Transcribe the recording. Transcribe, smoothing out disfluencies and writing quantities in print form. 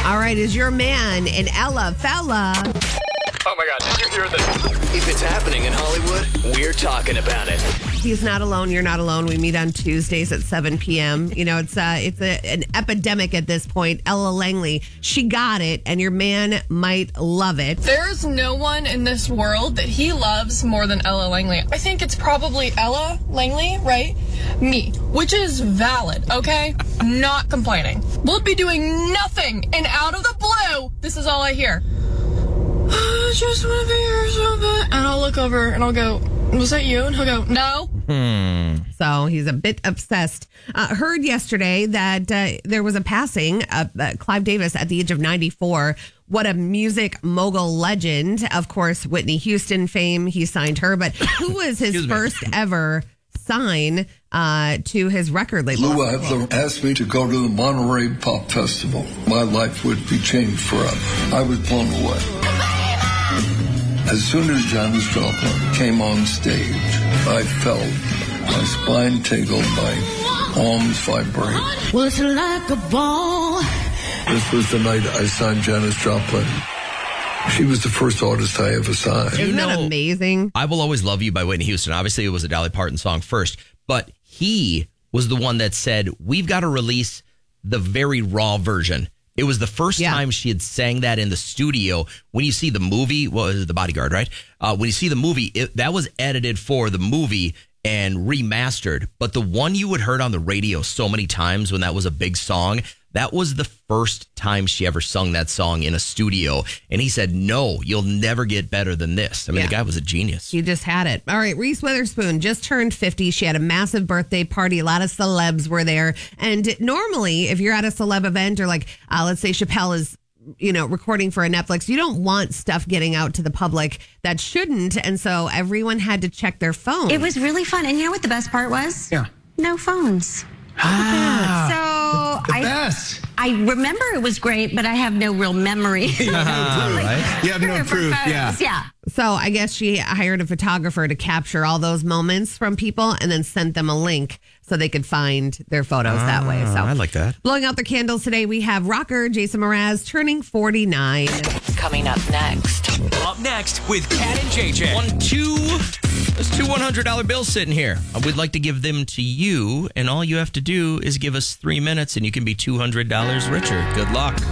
All right, is your man an Ella fella? Oh my God, did you hear this? If it's happening in Hollywood, we're talking about it. He's not alone. You're not alone. We meet on Tuesdays at 7 p.m. You know, it's an epidemic at this point. Ella Langley, she got it, and your man might love it. There's no one in this world that he loves more than Ella Langley. I think it's probably Ella Langley, right? Me, which is valid, okay? Not complaining. We'll be doing nothing, and out of the blue, this is all I hear. I just want to be here so bad. And I'll look over and I'll go, was that you? And he'll go, no. So he's a bit obsessed. Heard yesterday that there was a passing of Clive Davis at the age of 94. What a music mogul legend. Of course, Whitney Houston fame. He signed her. But who was his first ever sign to his record label? Lou Adler asked me to go to the Monterey Pop Festival. My life would be changed forever. I was blown away. As soon as Janis Joplin came on stage, I felt my spine tingle, my arms vibrate. Was like a ball. This was the night I signed Janis Joplin. She was the first artist I ever signed. Isn't that amazing? I Will Always Love You by Whitney Houston. Obviously, it was a Dolly Parton song first, but he was the one that said, we've got to release the very raw version. It was the first time she had sang that in the studio. When you see the movie, well, it was The Bodyguard, right? When you see the movie, that was edited for the movie and remastered. But the one you had heard on the radio so many times when that was a big song, that was the first time she ever sung that song in a studio. And he said, no, you'll never get better than this. I mean, the guy was a genius. He just had it. All right, Reese Witherspoon just turned 50. She had a massive birthday party. A lot of celebs were there. And normally, if you're at a celeb event or like, let's say Chappelle is, recording for a Netflix, you don't want stuff getting out to the public that shouldn't. And so everyone had to check their phone. It was really fun. And you know what the best part was? Yeah. No phones. Best. I remember it was great, but I have no real memory. Right? You have no proof. Yeah. So I guess she hired a photographer to capture all those moments from people and then sent them a link so they could find their photos that way. So I like that. Blowing out their candles today, we have rocker Jason Mraz turning 49. Coming up next. Up next with Kat and JJ. There's two $100 bills sitting here. We'd like to give them to you, and all you have to do is give us 3 minutes, and you can be $200 richer. Good luck.